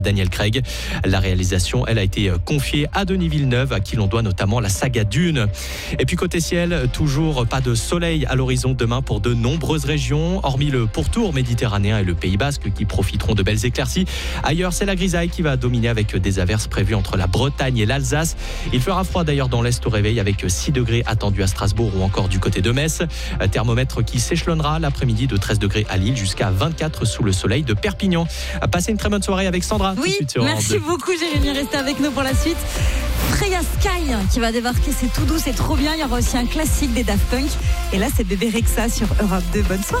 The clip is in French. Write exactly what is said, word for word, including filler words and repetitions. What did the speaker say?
Daniel Craig. La réalisation, elle a été confiée à Denis Villeneuve, à qui l'on doit notamment la saga Dune. Et puis côté ciel, toujours pas de soleil à l'horizon demain pour de nombreuses régions, hormis le pourtour méditerranéen et le Pays Basque qui profiteront de belles éclaircies. Ailleurs, c'est la grisaille qui va dominer avec des averses prévues entre la Bretagne et l'Alsace. Il fera froid d'ailleurs dans l'Est au réveil avec six degrés attendus à Strasbourg ou encore du côté de Metz. Thermomètre qui s'échelonnera l'après-midi de treize degrés à Lille jusqu'à vingt-quatre sous le soleil de Perpignan. Passez une très bonne soirée avec Sandra. Oui, merci beaucoup Jérémy, restez avec nous pour la suite. Freya Sky qui va débarquer, c'est tout doux, c'est trop bien. Il y aura aussi un classique des Daft Punk. Et là, c'est Bébé Rexha sur Europe deux. Bonne soirée.